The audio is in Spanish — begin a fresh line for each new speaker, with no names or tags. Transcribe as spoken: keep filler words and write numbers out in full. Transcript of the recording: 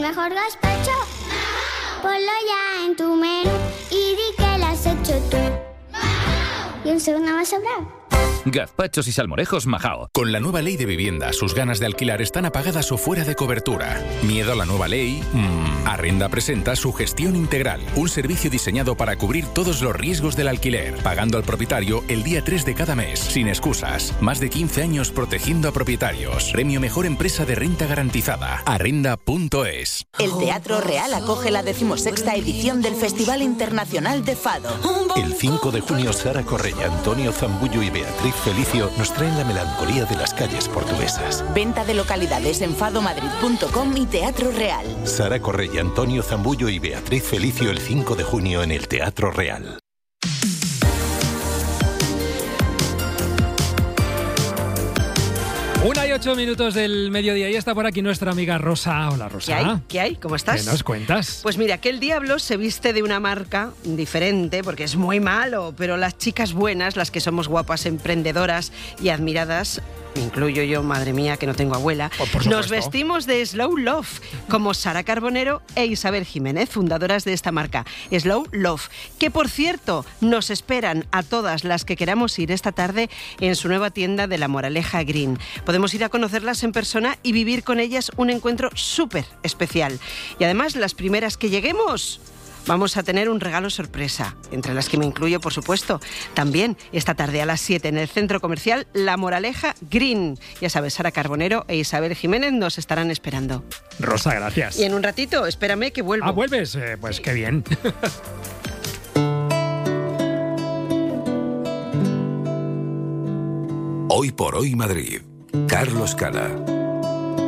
mejor gazpacho? Ponlo ya en tu menú y di que lo has hecho tú. Y un segundo más sobrado.
Gazpachos y salmorejos Majao.
Con la nueva ley de vivienda, sus ganas de alquilar están apagadas o fuera de cobertura. ¿Miedo a la nueva ley? Mm. Arrenda presenta su gestión integral, un servicio diseñado para cubrir todos los riesgos del alquiler, pagando al propietario el día tres de cada mes, sin excusas. Más de quince años protegiendo a propietarios. Premio Mejor Empresa de Renta Garantizada. Arrenda punto es.
El Teatro Real acoge la decimosexta edición del Festival Internacional de Fado.
El cinco de junio, Sara Correia, Antonio Zambullo y Beatriz Felicio nos traen la melancolía de las calles portuguesas.
Venta de localidades en fado madrid punto com y Teatro Real.
Sara Correia, Antonio Zambullo y Beatriz Felicio el cinco de junio en el Teatro Real.
Una y ocho minutos del mediodía y está por aquí nuestra amiga Rosa. Hola, Rosa.
¿Qué hay? ¿Qué hay? ¿Cómo estás?
¿Qué nos cuentas?
Pues mira, que el diablo se viste de una marca diferente porque es muy malo, pero las chicas buenas, las que somos guapas, emprendedoras y admiradas, me incluyo yo, madre mía, que no tengo abuela,
oh,
nos vestimos de Slow Love, como Sara Carbonero e Isabel Jiménez, fundadoras de esta marca, Slow Love, que por cierto nos esperan a todas las que queramos ir esta tarde en su nueva tienda de La Moraleja Green. Podemos ir a conocerlas en persona y vivir con ellas un encuentro súper especial. Y además, las primeras que lleguemos, vamos a tener un regalo sorpresa, entre las que me incluyo, por supuesto. También esta tarde a las siete en el Centro Comercial La Moraleja Green. Ya sabes, Sara Carbonero e Isabel Jiménez nos estarán esperando.
Rosa, gracias.
Y en un ratito, espérame que vuelvo.
Ah, ¿vuelves? Eh, pues qué bien.
Hoy por hoy Madrid. Carlos Cala.